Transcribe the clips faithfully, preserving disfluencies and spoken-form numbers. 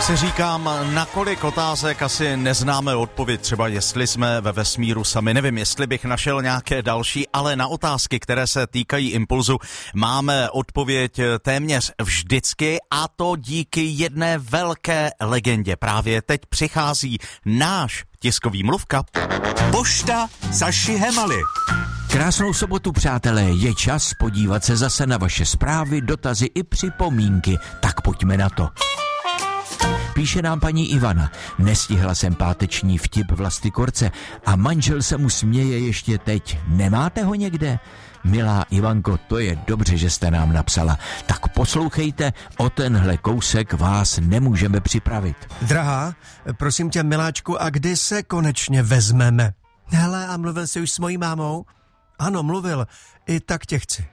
Tak si říkám, na kolik otázek asi neznáme odpověď, třeba jestli jsme ve vesmíru sami, nevím, jestli bych našel nějaké další, ale na otázky, které se týkají Impulzu, máme odpověď téměř vždycky, a to díky jedné velké legendě. Právě teď přichází náš tiskový mluvka. Pošta Saši Hemaly. Krásnou sobotu, přátelé, je čas podívat se zase na vaše zprávy, dotazy i připomínky, tak pojďme na to. Píše nám paní Ivana: nestihla jsem páteční vtip Vlasty Korce a manžel se mu směje ještě teď. Nemáte ho někde? Milá Ivanko, to je dobře, že jste nám napsala. Tak poslouchejte, o tenhle kousek vás nemůžeme připravit. Drahá, prosím tě, miláčku, a kdy se konečně vezmeme? Hele, a mluvil jsi už s mojí mámou? Ano, mluvil. I tak tě chci.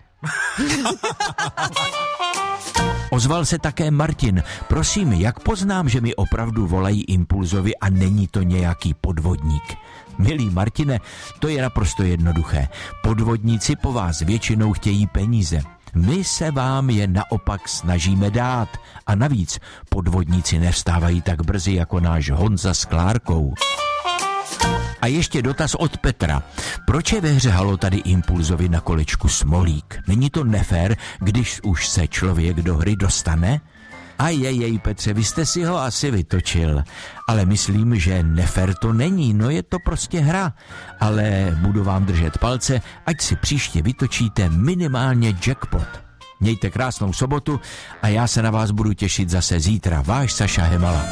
Ozval se také Martin. Prosím, jak poznám, že mi opravdu volají Impulzovi a není to nějaký podvodník? Milý Martine, to je naprosto jednoduché. Podvodníci po vás většinou chtějí peníze. My se vám je naopak snažíme dát. A navíc podvodníci nevstávají tak brzy jako náš Honza s Klárkou. A ještě dotaz od Petra. Proč je ve hře Halo tady Impulzovi na kolečku smolík? Není to nefér, když už se člověk do hry dostane? A jej, Petře, vy jste si ho asi vytočil. Ale myslím, že nefér to není, no je to prostě hra. Ale budu vám držet palce, ať si příště vytočíte minimálně jackpot. Mějte krásnou sobotu a já se na vás budu těšit zase zítra. Váš Saša Hemala.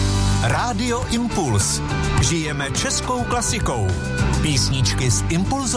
Rádio Impuls. Žijeme českou klasikou. Písničky z Impulzu.